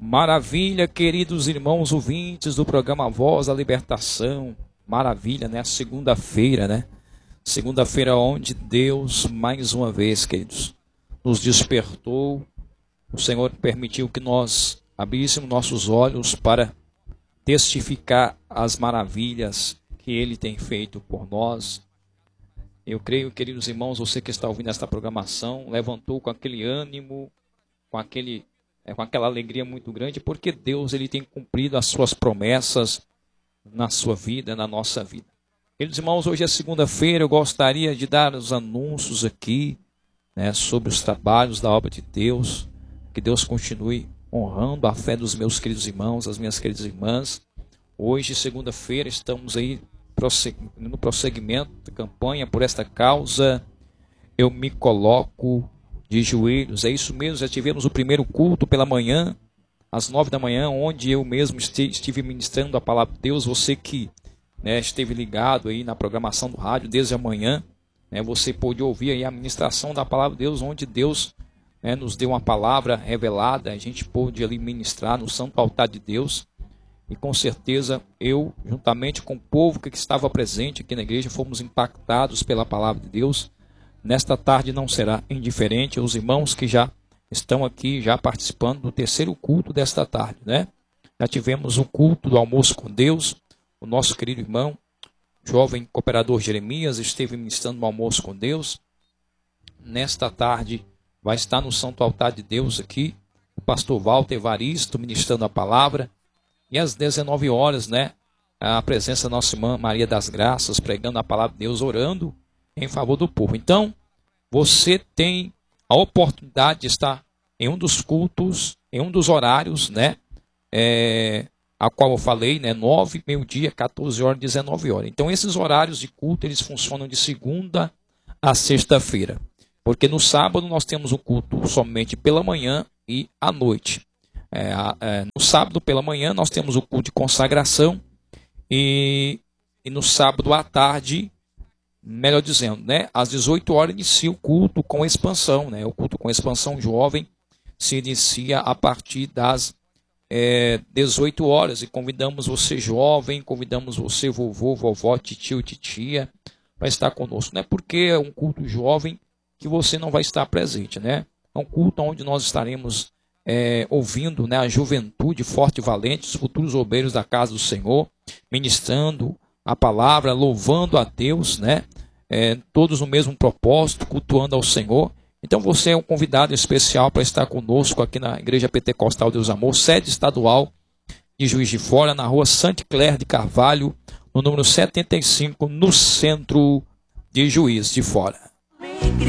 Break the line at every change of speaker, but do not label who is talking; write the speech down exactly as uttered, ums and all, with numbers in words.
Maravilha, queridos irmãos ouvintes do programa Voz da Libertação. Maravilha, né? Segunda-feira, né? Segunda-feira onde Deus, mais uma vez, queridos, nos despertou. O Senhor permitiu que nós abríssemos nossos olhos para testificar as maravilhas que Ele tem feito por nós. Eu creio, queridos irmãos, você que está ouvindo esta programação, levantou com aquele ânimo, com aquele... É com aquela alegria muito grande, porque Deus ele tem cumprido as suas promessas na sua vida, na nossa vida. Queridos irmãos, hoje é segunda-feira, eu gostaria de dar os anúncios aqui, né, sobre os trabalhos da obra de Deus. Que Deus continue honrando a fé dos meus queridos irmãos, as minhas queridas irmãs. Hoje, segunda-feira, estamos aí no prosseguimento da campanha por esta causa. Eu me coloco de joelhos, é isso mesmo, já tivemos o primeiro culto pela manhã, às nove da manhã, onde eu mesmo estive ministrando a palavra de Deus. Você que, né, esteve ligado aí na programação do rádio desde a manhã, né, você pôde ouvir aí a ministração da palavra de Deus, onde Deus, né, nos deu uma palavra revelada, a gente pôde ali ministrar no santo altar de Deus, e com certeza eu, juntamente com o povo que estava presente aqui na igreja, fomos impactados pela palavra de Deus. Nesta tarde não será indiferente os irmãos que já estão aqui, já participando do terceiro culto desta tarde, né? Já tivemos o culto do almoço com Deus, o nosso querido irmão, jovem cooperador Jeremias, esteve ministrando no almoço com Deus. Nesta tarde vai estar no santo altar de Deus aqui, o pastor Walter Evaristo ministrando a palavra. E às dezenove horas, né? A presença da nossa irmã Maria das Graças, pregando a palavra de Deus, orando em favor do povo. Então, você tem a oportunidade de estar em um dos cultos, em um dos horários, né? É, a qual eu falei, né? nove, meio-dia, quatorze horas, dezenove horas. Então, esses horários de culto, eles funcionam de segunda a sexta-feira. Porque no sábado nós temos o culto somente pela manhã e à noite. É, é, no sábado pela manhã nós temos o culto de consagração e, e no sábado à tarde, melhor dizendo, né, às dezoito horas inicia o culto com expansão, né, o culto com expansão jovem se inicia a partir das é, dezoito horas, e convidamos você jovem, convidamos você vovô, vovó, titio, titia, para estar conosco. Não é porque é um culto jovem que você não vai estar presente, né, é um culto onde nós estaremos é, ouvindo, né, a juventude forte e valente, os futuros obreiros da casa do Senhor, ministrando a palavra, louvando a Deus, né? É, todos no mesmo propósito, cultuando ao Senhor. Então você é um convidado especial para estar conosco aqui na Igreja Pentecostal Deus Amor, sede estadual de Juiz de Fora, na rua Santa Claire de Carvalho, no número setenta e cinco, no centro de Juiz de Fora.